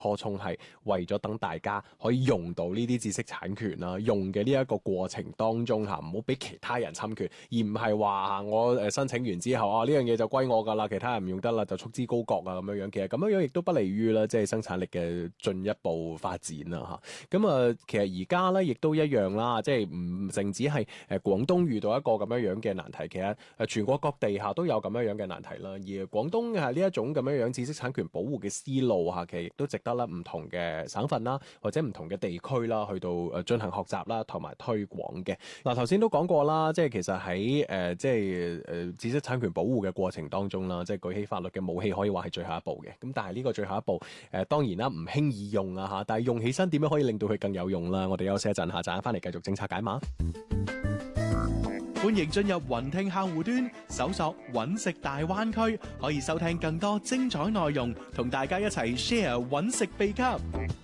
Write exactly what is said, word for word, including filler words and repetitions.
初衷係為咗等大家可以用到呢啲知識產權啦，用嘅呢一個過程當中嚇，唔好俾其他人侵權，而唔係話我誒申請完之後啊，呢樣嘢就歸我㗎啦，其他人唔用得啦，就束之高閣啊咁樣樣。其實咁樣樣亦都不利於啦，即係生產力嘅進一步發展啦嚇。咁啊，其實而家咧亦都一樣啦，即係唔淨止係誒廣東遇到一個咁樣樣嘅難題，其實誒全國各地下都有咁樣樣嘅難題啦。而廣東係呢一種咁樣樣知識產權保護嘅思路嚇，其實亦都值得啦唔同嘅省份啦，或者唔同嘅地區啦，去到誒進行學習啦，同埋推廣嘅。嗱，頭先都講過啦，即係其實喺誒、呃、即係誒、呃、知識產權保護嘅過程當中啦，即係舉起法律嘅武器，可以話係最後一步嘅。咁但係呢個最後一步誒、呃，當然啦，唔輕易用啊嚇，但係用起身點樣可以令到佢更有用啦？我哋休息一陣，下陣翻嚟繼續政策解碼。 歡迎進入雲聽客戶端，搜索揾食大灣區，可以收聽更多精彩內容，同大家一齊 share 揾食秘笈。